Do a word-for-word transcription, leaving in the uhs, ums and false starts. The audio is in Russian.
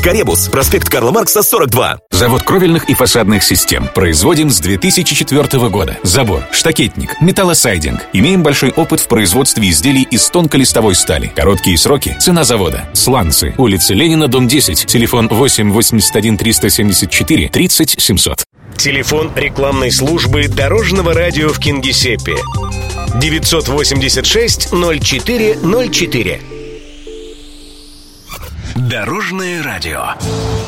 Каребус, проспект Карла Маркса, сорок два. Завод кровельных и фасадных систем. Производим с две тысячи четвёртого года. Забор, штакетник, металлосайдинг. Имеем большой опыт в производстве изделий из тонколистовой стали. Короткие сроки. Цена завода. Сланцы. Улица Ленина, дом десять. Телефон восемь восемьдесят один триста семьдесят четыре тридцать семьсот. Телефон рекламной службы Дорожного радио в Кингисеппе. девятьсот восемьдесят шесть ноль четыре ноль четыре. Дорожное радио.